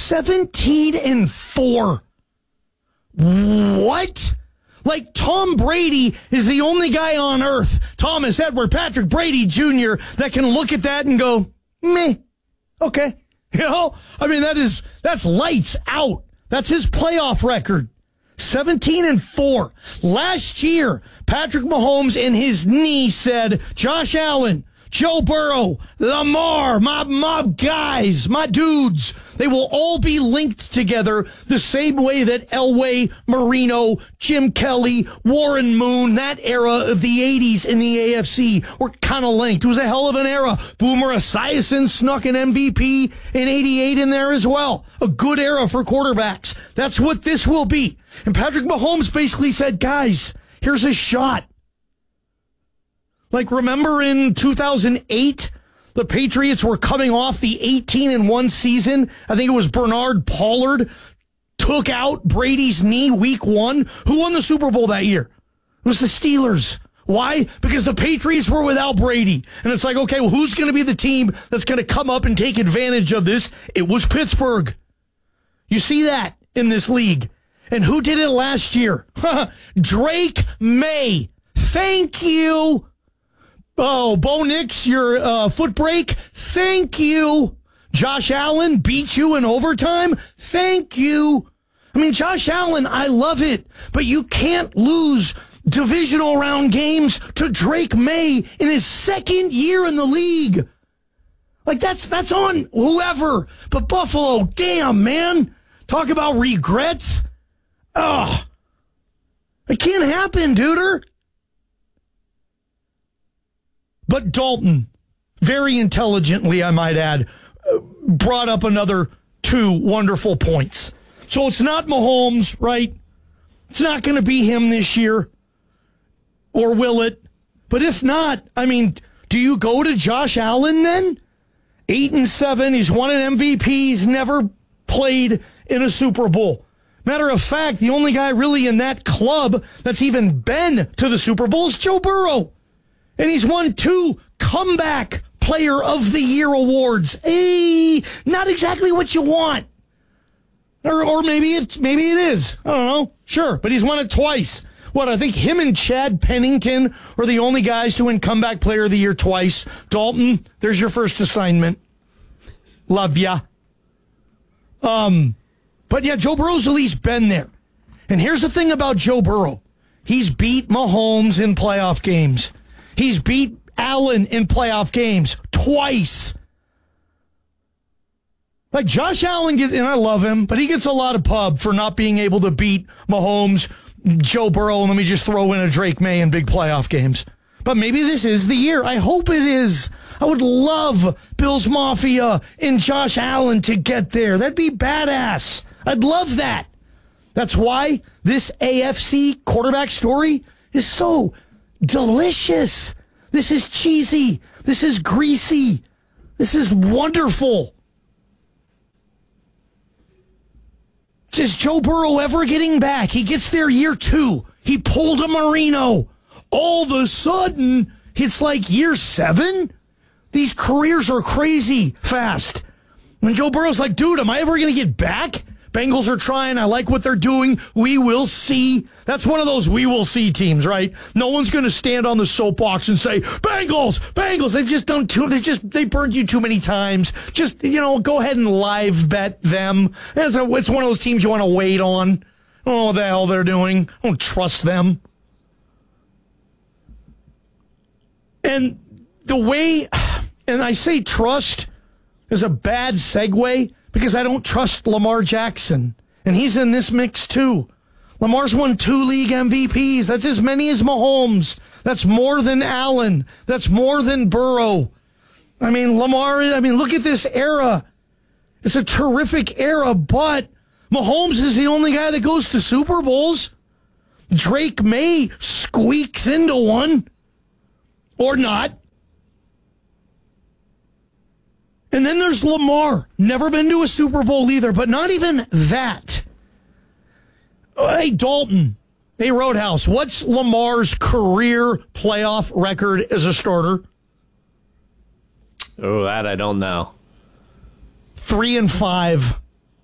17-4. What? Like, Tom Brady is the only guy on earth, Thomas Edward Patrick Brady Jr., that can look at that and go, meh, okay. You know, I mean, that's lights out. That's his playoff record. 17-4. Last year, Patrick Mahomes in his knee said, Josh Allen, Joe Burrow, Lamar, my guys, my dudes, they will all be linked together the same way that Elway, Marino, Jim Kelly, Warren Moon, that era of the 80s in the AFC were kind of linked. It was a hell of an era. Boomer Esiason snuck an MVP in 88 in there as well. A good era for quarterbacks. That's what this will be. And Patrick Mahomes basically said, guys, here's a shot. Like, remember in 2008, the Patriots were coming off the 18-1 season. I think it was Bernard Pollard took out Brady's knee week 1. Who won the Super Bowl that year? It was the Steelers. Why? Because the Patriots were without Brady. And it's like, okay, well, who's going to be the team that's going to come up and take advantage of this? It was Pittsburgh. You see that in this league. And who did it last year? Drake May. Thank you. Oh, Bo Nix, your foot break. Thank you. Josh Allen beat you in overtime. Thank you. I mean, Josh Allen, I love it, but you can't lose divisional round games to Drake May in his second year in the league. Like, that's on whoever. But Buffalo, damn, man. Talk about regrets. Oh, it can't happen, duder. But Dalton, very intelligently, I might add, brought up another 2 wonderful points. So it's not Mahomes, right? It's not going to be him this year. Or will it? But if not, I mean, do you go to Josh Allen then? 8-7, he's won an MVP, he's never played in a Super Bowl. Matter of fact, the only guy really in that club that's even been to the Super Bowl is Joe Burrow. And he's won 2 comeback player of the year awards. Hey, not exactly what you want. Or maybe it is. I don't know. Sure. But he's won it twice. What, I think him and Chad Pennington are the only guys to win comeback player of the year twice. Dalton, there's your first assignment. Love ya. But yeah, Joe Burrow's at least been there. And here's the thing about Joe Burrow. He's beat Mahomes in playoff games. He's beat Allen in playoff games twice. Like, Josh Allen gets, and I love him, but he gets a lot of pub for not being able to beat Mahomes, Joe Burrow, and let me just throw in a Drake May in big playoff games. But maybe this is the year. I hope it is. I would love Bills Mafia and Josh Allen to get there. That'd be badass. I'd love that. That's why this AFC quarterback story is so delicious. This is cheesy. This is greasy. This is wonderful. Is Joe Burrow ever getting back? He gets there year 2. He pulled a Marino. All of a sudden, it's like year 7. These careers are crazy fast. When Joe Burrow's like, dude, am I ever going to get back? Bengals are trying. I like what they're doing. We will see. That's one of those we will see teams, right? No one's going to stand on the soapbox and say, Bengals. They've just done they burned you too many times. Just, go ahead and live bet them. It's one of those teams you want to wait on. I don't know what the hell they're doing. I don't trust them. And the way, and I say trust is a bad segue, because I don't trust Lamar Jackson. And he's in this mix too. Lamar's won 2 league MVPs. That's as many as Mahomes. That's more than Allen. That's more than Burrow. I mean, Lamar, look at this era. It's a terrific era, but Mahomes is the only guy that goes to Super Bowls. Drake May squeaks into one. Or not. And then there's Lamar. Never been to a Super Bowl either, but not even that. Hey, Dalton. Hey, Roadhouse. What's Lamar's career playoff record as a starter? Oh, that I don't know. 3-5.